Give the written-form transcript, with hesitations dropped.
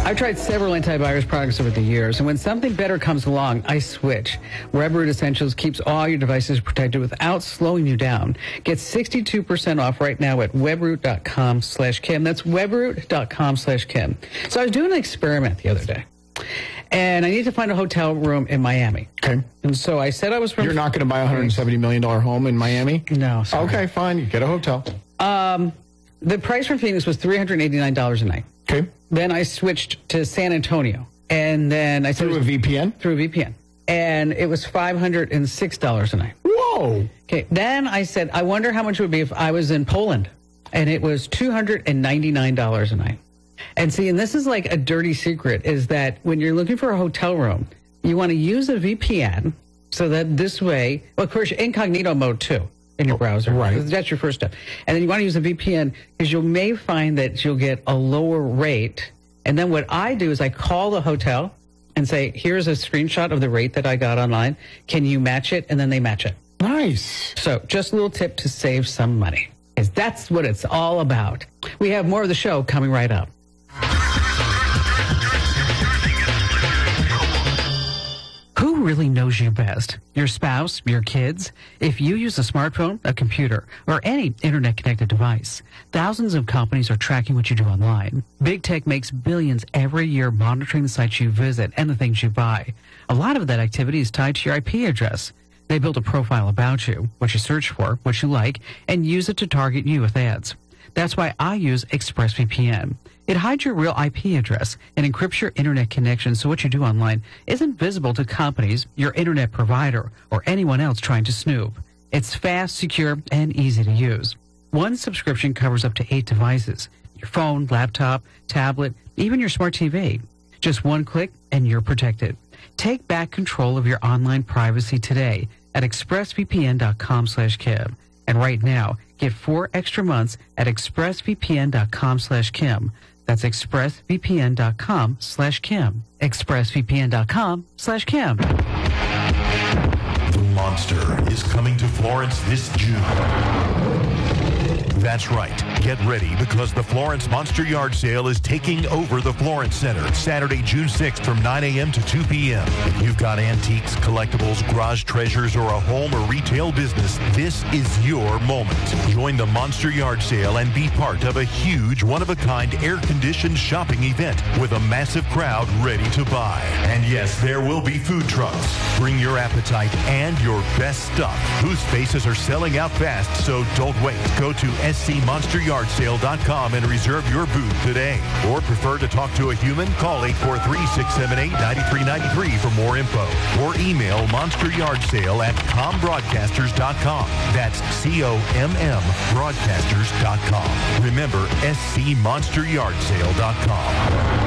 I've tried several antivirus products over the years, and when something better comes along, I switch. WebRoot Essentials keeps all your devices protected without slowing you down. Get 62% off right now at webroot.com/Kim. That's webroot.com/Kim. So I was doing an experiment the other day, and I need to find a hotel room in Miami. Okay. And so I said I was from... You're not going to buy a $170 million home in Miami? No. Sorry. Okay, fine. You get a hotel. The price from Phoenix was $389 a night. Okay. Then I switched to San Antonio, and then I Through a VPN? Through a VPN. And it was $506 a night. Whoa. Okay. Then I said, I wonder how much it would be if I was in Poland. And it was $299 a night. And see, and this is like a dirty secret, is that when you're looking for a hotel room, you want to use a VPN so that this way, well, of course, incognito mode too in your browser. Right. That's your first step. And then you want to use a VPN because you may find that you'll get a lower rate. And then what I do is I call the hotel and say, here's a screenshot of the rate that I got online. Can you match it? And then they match it. Nice. So just a little tip to save some money, because that's what it's all about. We have more of the show coming right up. Who really knows you best? Your spouse? Your kids? If you use a smartphone, a computer, or any internet-connected device, thousands of companies are tracking what you do online. Big tech makes billions every year monitoring the sites you visit and the things you buy. A lot of that activity is tied to your IP address. They build a profile about you, what you search for, what you like, and use it to target you with ads. That's why I use ExpressVPN. It hides your real IP address and encrypts your internet connection so what you do online isn't visible to companies, your internet provider, or anyone else trying to snoop. It's fast, secure, and easy to use. One subscription covers up to 8 devices: your phone, laptop, tablet, even your smart TV. Just one click and you're protected. Take back control of your online privacy today at expressvpn.com/Kim. And right now, get 4 extra months at expressvpn.com/Kim. That's expressvpn.com/Kim. expressvpn.com/Kim. The Monster is coming to Florence this June. That's right. Get ready, because the Florence Monster Yard Sale is taking over the Florence Center Saturday, June 6th from 9 a.m. to 2 p.m. If you've got antiques, collectibles, garage treasures, or a home or retail business, this is your moment. Join the Monster Yard Sale and be part of a huge, one-of-a-kind, air-conditioned shopping event with a massive crowd ready to buy. And yes, there will be food trucks. Bring your appetite and your best stuff. Booth spaces are selling out fast, so don't wait. Go to scmonsteryardsale.com and reserve your booth today. Or prefer to talk to a human? Call 843-678-9393 for more info. Or email monsteryardsale@combroadcasters.com. That's COMM broadcasters.com. Remember, scmonsteryardsale.com.